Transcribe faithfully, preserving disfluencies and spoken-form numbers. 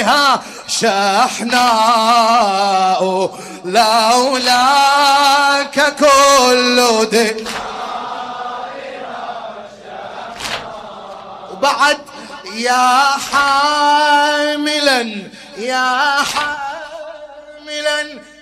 بها شحناء لولاك كل دين. وبعد يا حاملا يا حاملا